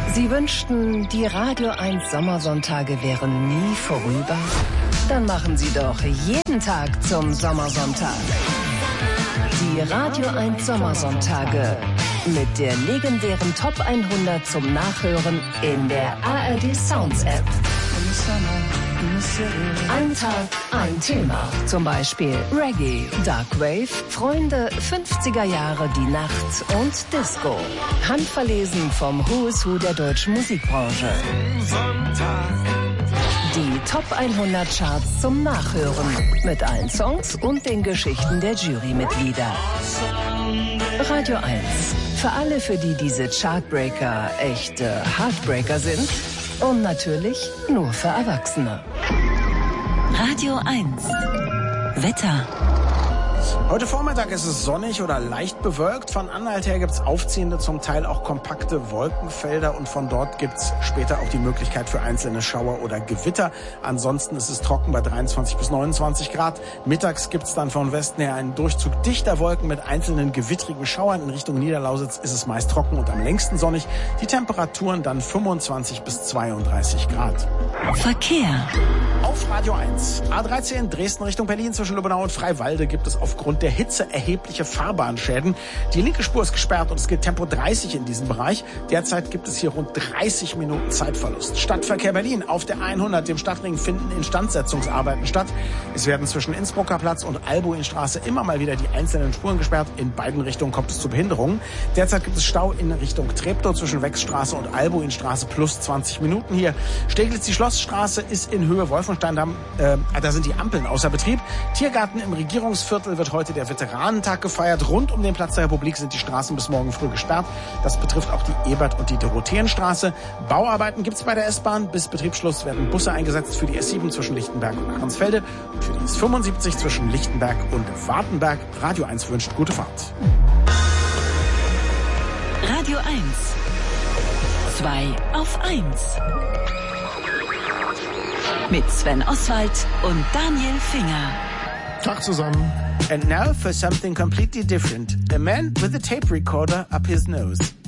Sie wünschten, die Radio 1 Sommersonntage wären nie vorüber? Dann machen Sie doch jeden Tag zum Sommersonntag. Die Radio 1 Sommersonntage mit der legendären Top 100 zum Nachhören in der ARD Sounds App. Ein Tag, ein Thema. Zum Beispiel Reggae, Dark Wave, Freunde, 50er Jahre, die Nacht und Disco. Handverlesen vom Who's Who der deutschen Musikbranche. Die Top 100 Charts zum Nachhören. Mit allen Songs und den Geschichten der Jurymitglieder. Radio 1. Für alle, für die diese Chartbreaker echte Heartbreaker sind. Und natürlich nur für Erwachsene. Radio 1. Wetter. Heute Vormittag ist es sonnig oder leicht bewölkt. Von Anhalt her gibt's aufziehende, zum Teil auch kompakte Wolkenfelder. Und von dort gibt's später auch die Möglichkeit für einzelne Schauer oder Gewitter. Ansonsten ist es trocken bei 23 bis 29 Grad. Mittags gibt's dann von Westen her einen Durchzug dichter Wolken mit einzelnen gewittrigen Schauern. In Richtung Niederlausitz ist es meist trocken und am längsten sonnig. Die Temperaturen dann 25 bis 32 Grad. Verkehr. Auf Radio 1. A13 Dresden Richtung Berlin zwischen Lübbenau und Freiwalde gibt es aufgrund der Hitze erhebliche Fahrbahnschäden. Die linke Spur ist gesperrt und es gilt Tempo 30 in diesem Bereich. Derzeit gibt es hier rund 30 Minuten Zeitverlust. Stadtverkehr Berlin auf der 100, dem Stadtring, finden Instandsetzungsarbeiten statt. Es werden zwischen Innsbrucker Platz und Albuinstraße immer mal wieder die einzelnen Spuren gesperrt. In beiden Richtungen kommt es zu Behinderungen. Derzeit gibt es Stau in Richtung Treptow zwischen Wechsstraße und Albuinstraße plus 20 Minuten hier. Steglitz, die Schlossstraße ist in Höhe Wolfensteindamm. Da sind die Ampeln außer Betrieb. Tiergarten im Regierungsviertel wird heute der Veteranentag gefeiert. Rund um den Platz der Republik sind die Straßen bis morgen früh gesperrt. Das betrifft auch die Ebert- und die Dorotheenstraße. Bauarbeiten gibt's bei der S-Bahn. Bis Betriebsschluss werden Busse eingesetzt für die S7 zwischen Lichtenberg und Ahrensfelde und für die S75 zwischen Lichtenberg und Wartenberg. Radio 1 wünscht gute Fahrt. Radio 1. 2 auf 1. Mit Sven Oswald und Daniel Finger. Tag zusammen. And now for something completely different. A man with a tape recorder up his nose.